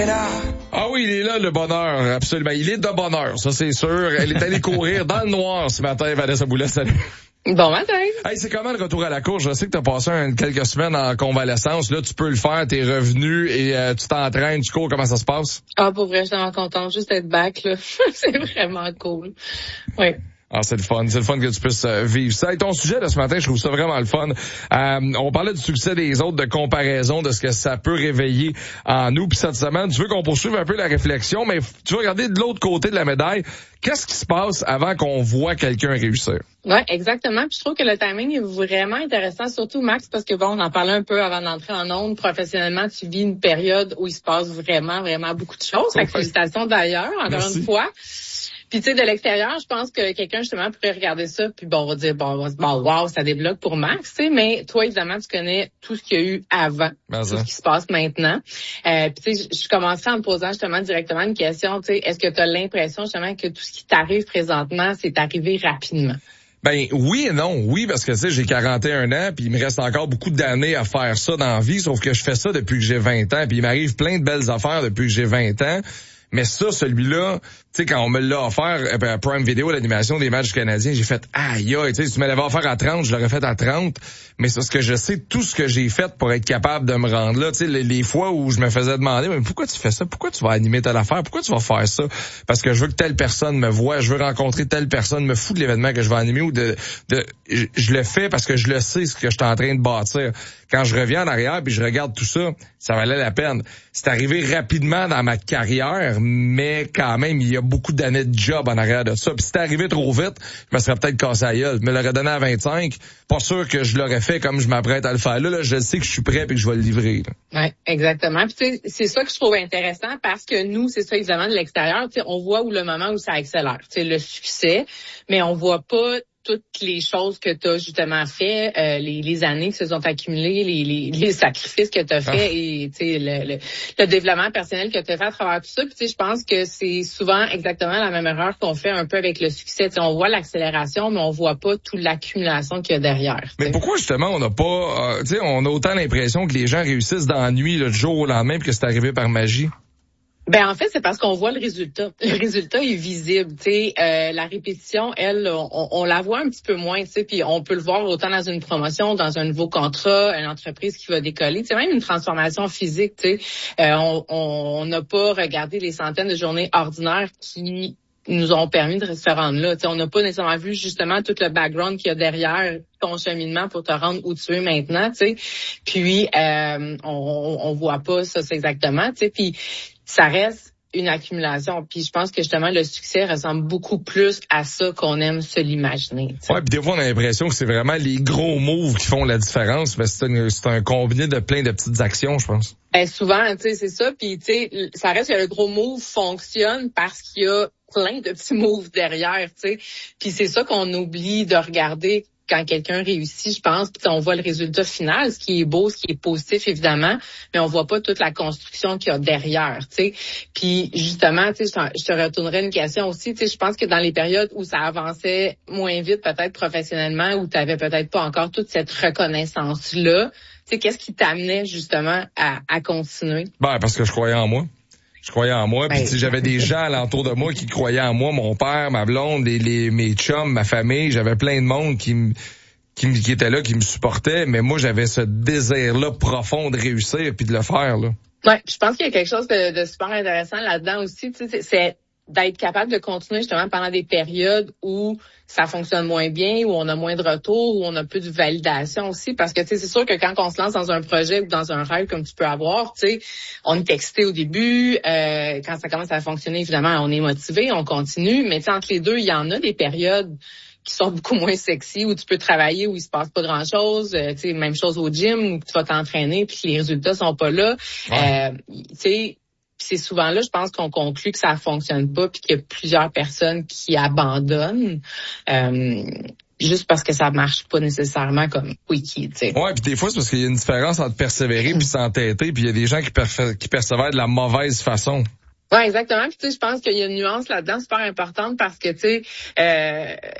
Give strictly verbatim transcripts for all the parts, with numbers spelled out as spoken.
Ah oui, il est là, le bonheur, absolument. Il est de bonheur, ça c'est sûr. Elle est allée courir dans le noir ce matin, Vanessa Boulet, salut. Bon matin. Hey, c'est comment le retour à la course? Je sais que tu as passé un, quelques semaines en convalescence. Là, tu peux le faire, t'es revenu et euh, tu t'entraînes, tu cours. Comment ça se passe? Ah, pour vrai, je suis vraiment contente juste d'être back, là. C'est vraiment cool. Oui. Ah, c'est le fun. C'est le fun que tu puisses euh, vivre ça. Et ton sujet de ce matin, je trouve ça vraiment le fun. Euh, on parlait du succès des autres, de comparaison, de ce que ça peut réveiller en nous. Puis cette semaine, tu veux qu'on poursuive un peu la réflexion, mais tu veux regarder de l'autre côté de la médaille. Qu'est-ce qui se passe avant qu'on voit quelqu'un réussir? Oui, exactement. Puis je trouve que le timing est vraiment intéressant, surtout Max, parce que bon, on en parlait un peu avant d'entrer en ondes. Professionnellement, tu vis une période où il se passe vraiment, vraiment beaucoup de choses. Fait que félicitations d'ailleurs, encore Merci. une fois. Puis tu sais, de l'extérieur, je pense que quelqu'un justement pourrait regarder ça, puis bon, on va dire bon, bon, wow, ça débloque pour Max, tu sais. Mais toi, évidemment, tu connais tout ce qu'il y a eu avant, Mais tout ça. ce qui se passe maintenant. Euh, puis tu sais, je commencerai en me posant justement directement une question, tu sais, est-ce que tu as l'impression justement que tout ce qui t'arrive présentement, c'est arrivé rapidement? Ben oui et non. Oui, parce que tu sais, j'ai quarante et un ans, puis il me reste encore beaucoup d'années à faire ça dans la vie, sauf que je fais ça depuis que j'ai vingt ans, puis il m'arrive plein de belles affaires depuis que j'ai vingt ans. Mais ça, celui-là, tu sais, quand on me l'a offert, euh, Prime Video, l'animation des matchs canadiens, j'ai fait aïe aïe, tu sais, si tu me l'avais offert à trente, je l'aurais fait à trente. Mais c'est parce que je sais tout ce que j'ai fait pour être capable de me rendre là. Tu sais, les, les fois où je me faisais demander, mais pourquoi tu fais ça? Pourquoi tu vas animer telle affaire? Pourquoi tu vas faire ça? Parce que je veux que telle personne me voie, je veux rencontrer telle personne, me fout de l'événement que je vais animer ou de, de, je, je le fais parce que je le sais ce que je suis en train de bâtir. Quand je reviens en arrière puis je regarde tout ça, ça valait la peine. C'est arrivé rapidement dans ma carrière, mais quand même, il y a beaucoup d'années de job en arrière de ça. Puis si c'était arrivé trop vite, je me serais peut-être cassé la gueule. Je me l'aurais donné à vingt-cinq. Pas sûr que je l'aurais fait comme je m'apprête à le faire. Là, là je sais que je suis prêt et que je vais le livrer. Oui, exactement. Puis tu sais, c'est ça que je trouve intéressant parce que nous, c'est ça évidemment de l'extérieur. Tu sais, on voit où le moment où ça accélère. Tu sais, le succès, mais on voit pas toutes les choses que tu as justement fait, euh, les, les années qui se sont accumulées, les, les, les sacrifices que tu as fait ah. et tu sais le, le, le développement personnel que tu as fait à travers tout ça. Puis tu sais, je pense que c'est souvent exactement la même erreur qu'on fait un peu avec le succès. Tu sais, on voit l'accélération, mais on voit pas toute l'accumulation qu'il y a derrière. Mais t'sais. Pourquoi justement on n'a pas, euh, tu sais, on a autant l'impression que les gens réussissent dans la nuit, le jour au lendemain, puis que c'est arrivé par magie? Ben en fait, c'est parce qu'on voit le résultat. Le résultat est visible. Tu sais, euh, la répétition, elle, on, on la voit un petit peu moins. Tu sais, puis on peut le voir autant dans une promotion, dans un nouveau contrat, une entreprise qui va décoller. Tu sais, même une transformation physique. Tu sais, euh, on n'a pas regardé les centaines de journées ordinaires qui nous ont permis de se rendre là. Tu sais, on n'a pas nécessairement vu justement tout le background qu'il y a derrière ton cheminement pour te rendre où tu es maintenant. Tu sais, puis euh, on, on voit pas ça, c'est exactement. Tu sais, puis ça reste une accumulation. Puis je pense que justement, le succès ressemble beaucoup plus à ça qu'on aime se l'imaginer. Ouais, puis des fois, on a l'impression que c'est vraiment les gros moves qui font la différence, mais c'est, une, c'est un combiné de plein de petites actions, je pense. Ben souvent, tu sais, c'est ça. Puis tu sais, ça reste que le gros move fonctionne parce qu'il y a plein de petits moves derrière, tu sais. Puis c'est ça qu'on oublie de regarder quand quelqu'un réussit, je pense, puis on voit le résultat final, ce qui est beau, ce qui est positif, évidemment, mais on voit pas toute la construction qu'il y a derrière, tu sais. Puis justement, tu sais, je te retournerai une question aussi, tu sais, je pense que dans les périodes où ça avançait moins vite, peut-être professionnellement, où tu avais peut-être pas encore toute cette reconnaissance-là, tu sais, qu'est-ce qui t'amenait justement à, à continuer? Ben, parce que je croyais en moi. Je croyais en moi, puis ben, tu sais, j'avais des gens alentour de moi qui croyaient en moi, mon père, ma blonde, les, les mes chums, ma famille, j'avais plein de monde qui me qui, qui était là, qui me supportait, mais moi j'avais ce désir-là profond de réussir puis de le faire là. Ouais, je pense qu'il y a quelque chose de, de super intéressant là-dedans aussi, tu sais, c'est, c'est d'être capable de continuer justement pendant des périodes où ça fonctionne moins bien, où on a moins de retours, où on a peu de validation aussi, parce que tu sais, c'est sûr que quand on se lance dans un projet ou dans un rêve comme tu peux avoir, tu sais, on est excité au début, euh, quand ça commence à fonctionner, évidemment, on est motivé, on continue, mais tu sais, entre les deux, il y en a des périodes qui sont beaucoup moins sexy, où tu peux travailler, où il se passe pas grand-chose, euh, tu sais, même chose au gym, où tu vas t'entraîner, puis les résultats sont pas là. Ouais. Euh, tu sais, c'est souvent là, je pense qu'on conclut que ça fonctionne pas, puis qu'il y a plusieurs personnes qui abandonnent euh, juste parce que ça marche pas nécessairement comme quickie, tu sais. Ouais, puis des fois c'est parce qu'il y a une différence entre persévérer puis s'entêter, puis il y a des gens qui, perf- qui persévèrent de la mauvaise façon. Ouais, exactement. Puis tu sais, je pense qu'il y a une nuance là-dedans super importante parce que tu sais. Euh,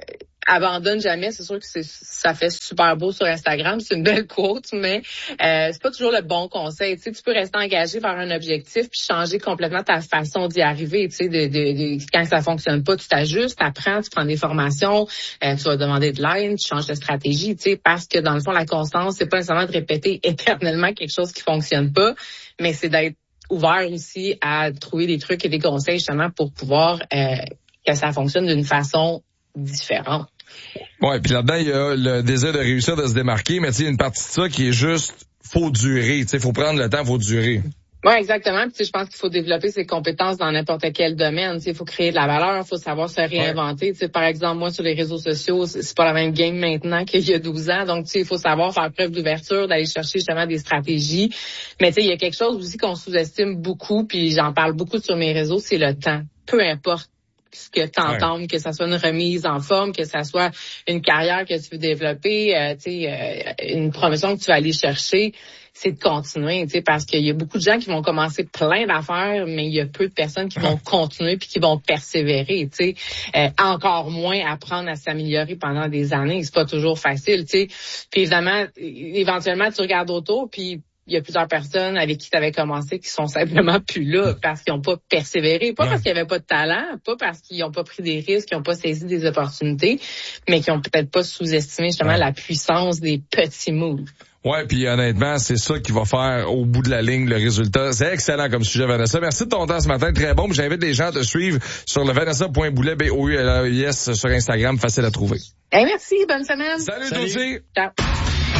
abandonne jamais. C'est sûr que c'est, ça fait super beau sur Instagram, c'est une belle quote, mais euh, c'est pas toujours le bon conseil. Tu sais, tu peux rester engagé vers un objectif puis changer complètement ta façon d'y arriver. Tu sais, de, de, de, quand ça fonctionne pas, tu t'ajustes, tu apprends, tu prends des formations, euh, tu vas demander de l'aide, tu changes de stratégie. Tu sais, parce que dans le fond, la constance, c'est pas nécessairement de répéter éternellement quelque chose qui fonctionne pas, mais c'est d'être ouvert aussi à trouver des trucs et des conseils justement pour pouvoir euh, que ça fonctionne d'une façon différente. Ouais, puis là-dedans, il y a le désir de réussir, de se démarquer, mais tu sais, une partie de ça qui est juste, faut durer, tu sais, faut prendre le temps, faut durer. Oui, exactement. Puis, je pense qu'il faut développer ses compétences dans n'importe quel domaine. Il faut créer de la valeur, il faut savoir se réinventer. Ouais. Par exemple, moi, sur les réseaux sociaux, c'est pas la même game maintenant qu'il y a douze ans. Donc, il faut savoir faire preuve d'ouverture, d'aller chercher justement des stratégies. Mais il y a quelque chose aussi qu'on sous-estime beaucoup, puis j'en parle beaucoup sur mes réseaux, c'est le temps. Peu importe ce que tu entends, ouais. Que ça soit une remise en forme, que ça soit une carrière que tu veux développer, euh, tu sais, euh, une promotion que tu vas aller chercher, c'est de continuer, tu sais, parce qu'il y a beaucoup de gens qui vont commencer plein d'affaires, mais il y a peu de personnes qui vont continuer puis qui vont persévérer, tu sais. Euh, encore moins apprendre à s'améliorer pendant des années, c'est pas toujours facile, tu sais. Puis évidemment, éventuellement, tu regardes autour, puis il y a plusieurs personnes avec qui tu avais commencé qui sont simplement plus là parce qu'ils n'ont pas persévéré. Pas parce qu'il n'y avait pas de talent, pas parce qu'ils n'ont pas pris des risques, qu'ils n'ont pas saisi des opportunités, mais qui n'ont peut-être pas sous-estimé justement ouais. la puissance des petits moves. Ouais, puis honnêtement, c'est ça qui va faire au bout de la ligne le résultat. C'est excellent comme sujet, Vanessa. Merci de ton temps ce matin, très bon. J'invite les gens à te suivre sur le vanessa point boulet, B O U L A I S sur Instagram, facile à trouver. Hey, merci, bonne semaine. Salut, Salut. Toi aussi. Ciao.